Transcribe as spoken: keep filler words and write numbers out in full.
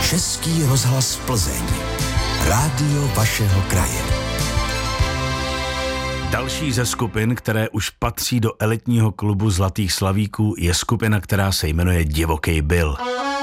Český rozhlas Plzeň. Rádio vašeho kraje. Další ze skupin, které už patří do elitního klubu Zlatých slavíků, je skupina, která se jmenuje Divoký Bill.